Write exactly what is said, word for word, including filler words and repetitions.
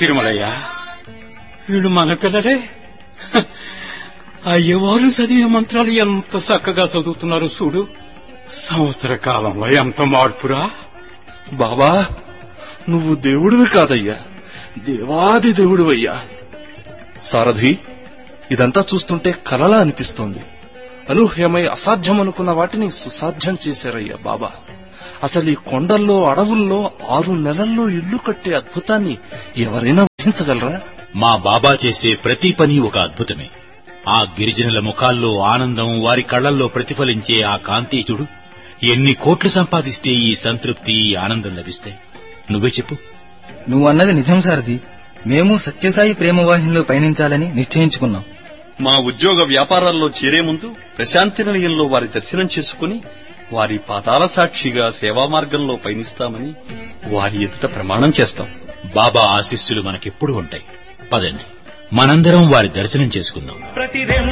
తిరుమలయ్య, వీళ్ళు మన పిల్లలే. అయ్యవారు చదివే మంత్రాలు ఎంత చక్కగా చదువుతున్నారు చూడు. సంవత్సర కాలంలో ఎంత మార్పురా. బాబా, నువ్వు దేవుడివి కాదయ్యా, దేవాది దేవుడివయ్యా. సారథి, ఇదంతా చూస్తుంటే కలలా అనిపిస్తోంది. అనూహ్యమై అసాధ్యమనుకున్న వాటిని సుసాధ్యం చేశారయ్యా బాబా. అసలు ఈ కొండల్లో అడవుల్లో ఆరు నెలల్లో ఇల్లు కట్టే అద్భుతాన్ని ఎవరైనా ఊహించగలరా? మా బాబా చేసే ప్రతి పని ఒక అద్భుతమే. ఆ గిరిజనుల ముఖాల్లో ఆనందం, వారి కళ్లల్లో ప్రతిఫలించే ఆ కాంతి చూడు. ఎన్ని కోట్లు సంపాదిస్తే ఈ సంతృప్తి, ఈ ఆనందం లభిస్తాయి? నువ్వే చెప్పు. నువ్వు అన్నది నిజం సారథి. మేము సత్యసాయి ప్రేమవాహినిలో పయనించాలని నిశ్చయించుకున్నాం. మా ఉద్యోగ వ్యాపారాల్లో చేరే ముందు ప్రశాంతి నిలయంలో వారి దర్శనం చేసుకుని వారి పాదాల సాక్షిగా సేవా మార్గంలో పయనిస్తామని వారి ఎదుట ప్రమాణం చేస్తాం. బాబా ఆశీస్సులు మనకెప్పుడు ఉంటాయి. పదండి, మనందరం వారి దర్శనం చేసుకుందాం.